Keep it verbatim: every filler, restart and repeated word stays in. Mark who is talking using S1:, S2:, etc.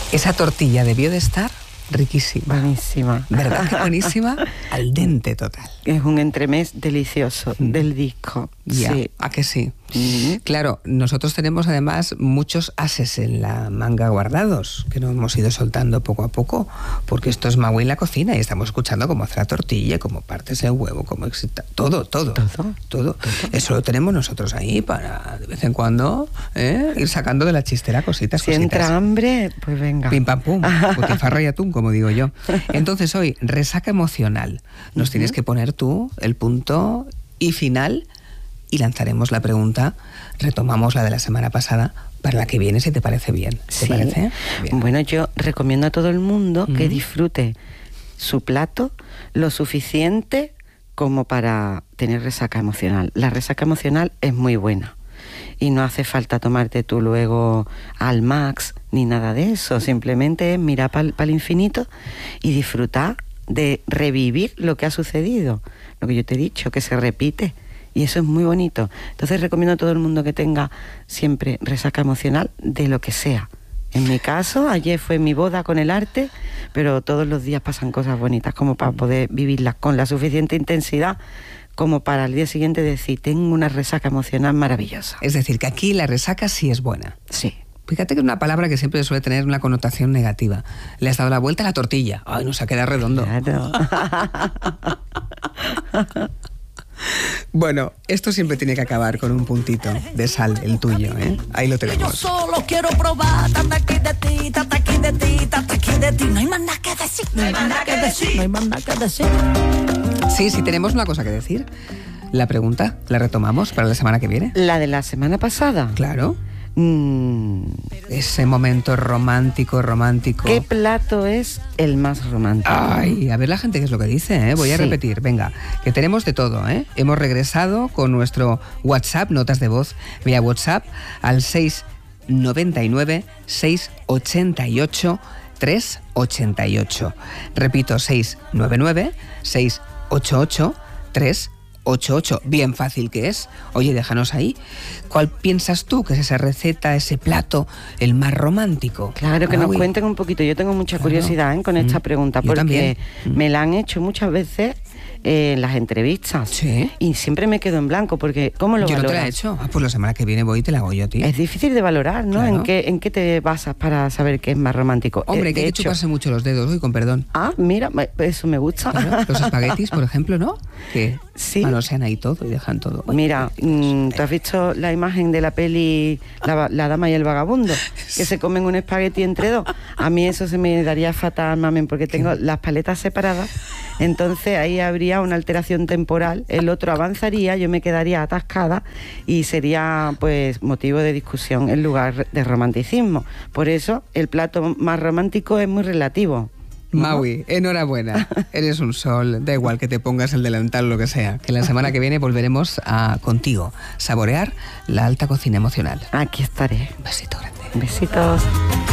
S1: Esa tortilla debió de estar riquísima.
S2: Buenísima.
S1: ¿Verdad que buenísima? Al dente total.
S2: Es un entremés delicioso mm. del disco.
S1: Ya,
S2: sí.
S1: ¿a que sí?
S2: Mm.
S1: Claro, nosotros tenemos además muchos ases en la manga guardados, que nos hemos ido soltando poco a poco, porque esto es Maui en la cocina y estamos escuchando cómo hacer la tortilla, cómo partes el huevo, cómo excita, todo, todo,
S2: todo,
S1: todo,
S2: todo.
S1: Eso lo tenemos nosotros ahí para de vez en cuando ¿eh? ir sacando de la chistera cositas.
S2: Si
S1: cositas.
S2: entra hambre, pues venga.
S1: Pim pam pum, butifarra y atún, como digo yo. Entonces hoy, resaca emocional. Nos uh-huh. tienes que poner tú el punto y final y lanzaremos la pregunta, retomamos la de la semana pasada, para la que viene, si te parece bien. ¿Te
S2: sí.
S1: parece? Bien.
S2: Bueno, yo recomiendo a todo el mundo uh-huh. que disfrute su plato lo suficiente como para tener resaca emocional. La resaca emocional es muy buena y no hace falta tomarte tú luego al max ni nada de eso, simplemente es mirar para el infinito y disfrutar de revivir lo que ha sucedido, lo que yo te he dicho, que se repite. Y eso es muy bonito. Entonces recomiendo a todo el mundo que tenga siempre resaca emocional de lo que sea. En mi caso, ayer fue mi boda con el arte, pero todos los días pasan cosas bonitas como para poder vivirlas con la suficiente intensidad como para al día siguiente decir, tengo una resaca emocional maravillosa.
S1: Es decir, que aquí la resaca sí es buena.
S2: Sí.
S1: Fíjate que es una palabra que siempre suele tener una connotación negativa. Le has dado la vuelta a la tortilla. Ay, nos ha quedado redondo.
S2: Claro.
S1: Bueno, esto siempre tiene que acabar con un puntito de sal, el tuyo, ¿eh? Ahí lo tenemos.
S3: Yo solo quiero probar, tata aquí de ti, tata aquí de ti, tata aquí de ti. No hay más nada que decir, no hay más nada que decir, no hay más nada que decir.
S1: Sí, sí, tenemos una cosa que decir. La pregunta, ¿la retomamos para la semana que viene?
S2: ¿La de la semana pasada?
S1: Claro.
S2: Mm.
S1: Ese momento romántico, romántico.
S2: ¿Qué plato es el más romántico?
S1: Ay, a ver la gente qué es lo que dice, ¿eh? Voy a
S2: sí.
S1: repetir, venga, que tenemos de todo, ¿eh? Hemos regresado con nuestro WhatsApp, notas de voz vía WhatsApp, al seis nueve nueve, seis ocho ocho, tres ocho ocho. Repito, seis nueve nueve, seis ocho ocho, tres ocho ocho. ocho ocho, bien fácil que es. Oye, déjanos ahí. ¿Cuál piensas tú que es esa receta, ese plato, el más romántico?
S2: Claro, que
S1: ah,
S2: nos
S1: uy.
S2: cuenten un poquito. Yo tengo mucha
S1: claro.
S2: curiosidad ¿eh? con esta
S1: mm.
S2: pregunta,
S1: Yo
S2: porque
S1: también.
S2: me la han hecho muchas veces eh, en las entrevistas.
S1: Sí.
S2: Y siempre me quedo en blanco, porque ¿cómo lo
S1: Yo
S2: valoras?
S1: no te la he hecho. Ah, pues la semana que viene voy y te la hago yo, tío.
S2: Es difícil de valorar, ¿no?
S1: Claro.
S2: ¿En qué, ¿En qué te basas para saber qué es más romántico?
S1: Hombre,
S2: Eh,
S1: que hay que
S2: hecho,
S1: chuparse mucho los dedos, uy, con perdón.
S2: Ah, mira, eso me gusta.
S1: Claro, los espaguetis, por ejemplo, ¿no? Que
S2: sí.
S1: manosean ahí todo y dejan todo. Uy,
S2: mira, mmm, ¿tú has visto la imagen de la peli la, la dama y el vagabundo? Que se comen un espagueti entre dos. A mí eso se me daría fatal, mamen, porque tengo ¿Qué? las paletas separadas. Entonces ahí habría una alteración temporal. El otro avanzaría, yo me quedaría atascada y sería pues motivo de discusión en lugar de romanticismo. Por eso el plato más romántico es muy relativo. ¿No?
S1: Maui, enhorabuena. Eres un sol. Da igual que te pongas el delantal o lo que sea. Que la semana que viene volveremos a contigo saborear la alta cocina emocional.
S2: Aquí estaré.
S1: Un besito grande.
S2: Besitos.